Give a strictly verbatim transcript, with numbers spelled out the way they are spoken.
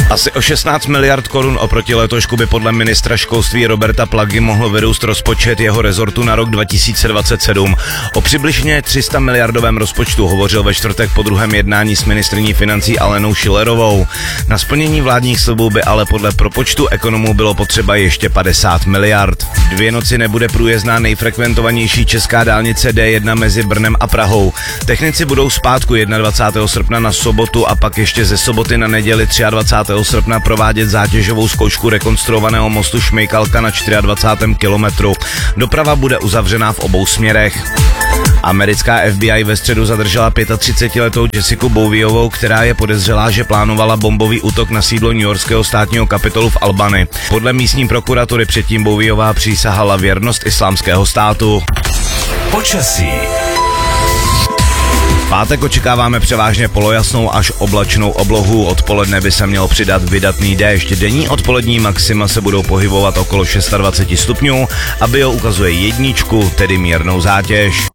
Asi o šestnáct miliard korun oproti letošku by podle ministra školství Roberta Plagy mohl vyrůst rozpočet jeho rezortu na rok dva tisíce dvacet sedm. O přibližně tři sta miliardovém rozpočtu hovořil ve čtvrtek po druhém jednání s ministryní financí Alenou Schillerovou. Na splnění vládních slibů by ale podle propočtu ekonomů bylo potřeba ještě padesát miliard. Dvě noci nebude průjezdná nejfrekventovanější česká dálnice D jedna mezi Brnem a Prahou. Technici budou zpátku dvacátého prvního srpna na sobotu a pak ještě ze soboty na neděli dvacátého třetího srpna provádět zátěžovou zkoušku rekonstruovaného mostu Šmejkalka na dvacátém čtvrtém kilometru. Doprava bude uzavřená v obou směrech. Americká F B I ve středu zadržela třicetipětiletou Jessiku Bowiovou, která je podezřelá, že plánovala bombový útok na sídlo newyorského státního kapitolu v Albany. Podle místní prokuratury předtím Bowiová přísahala věrnost islámského státu. Počasí. Pátek očekáváme převážně polojasnou až oblačnou oblohu, odpoledne by se měl přidat vydatný déšť. Denní odpolední maxima se budou pohybovat okolo dvacet šest stupňů a bio ukazuje jedničku, tedy mírnou zátěž.